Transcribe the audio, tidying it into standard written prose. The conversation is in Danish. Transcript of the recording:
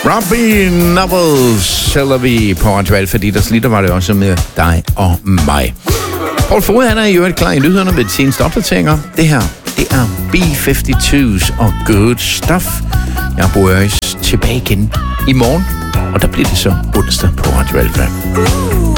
Robbie Nobles sælger vi på Radio Alfa, fordi der slitter var det også med dig og mig. Paul Fode, han er i øvrigt klar i nyhederne ved de seneste opdateringer. Det her, det er B-52's og Good Stuff. Jeg bor tilbage igen i morgen, og der bliver det så onsdag på Radio Alfa.